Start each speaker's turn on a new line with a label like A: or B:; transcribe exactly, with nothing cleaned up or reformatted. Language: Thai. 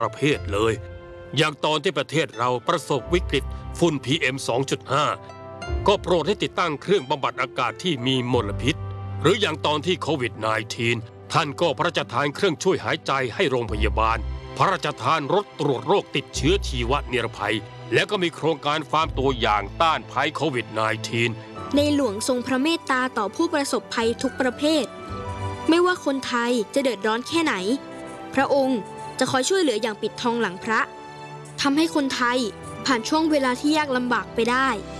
A: ประเภทเลยอย่างตอนที่ประเทศเราประสบวิกฤตฝุ่น พี เอ็ม สองจุดห้า ก็โปรดให้ติดตั้งเครื่องบำบัดอากาศที่มีมลพิษหรืออย่างตอนที่โควิด สิบเก้า ท่านก็พระราชทานเครื่องช่วยหายใจให้โรงพยาบาลพระราชทานรถตรวจโรคติดเชื้อชีวนิรภัยและก็มีโครงการฟาร์มตัวอย่างต้านภัยโควิด สิบเก้า
B: ในหลวงทรงพระเมตตาต่อผู้ประสบภัยทุกประเภทไม่ว่าคนไทยจะเดือดร้อนแค่ไหนพระองค์จะคอยช่วยเหลืออย่างปิดทองหลังพระทำให้คนไทยผ่านช่วงเวลาที่ยากลำบากไปได้